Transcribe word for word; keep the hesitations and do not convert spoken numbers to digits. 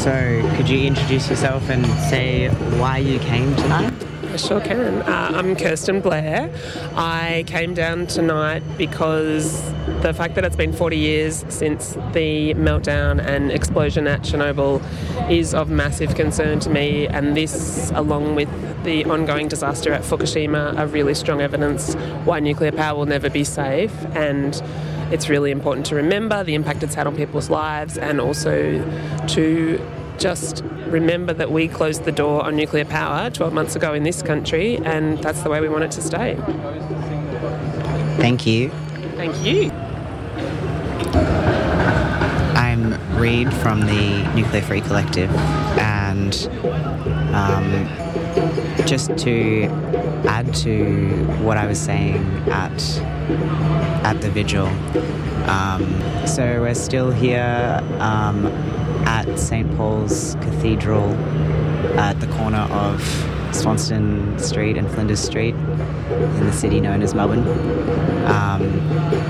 So, could you introduce yourself and say why you came tonight? I sure can. Uh, I'm Kirsten Blair. I came down tonight because the fact that it's been forty years since the meltdown and explosion at Chernobyl is of massive concern to me, and this, along with the ongoing disaster at Fukushima, are really strong evidence why nuclear power will never be safe. And it's really important to remember the impact it's had on people's lives, and also to just remember that we closed the door on nuclear power twelve months ago in this country, and that's the way we want it to stay. Thank you. Thank you. I'm Reid from the Nuclear Free Collective, and um, just to add to what I was saying at at the vigil, um, so we're still here um, at Saint Paul's Cathedral at the corner of Swanston Street and Flinders Street in the city known as Melbourne. Um,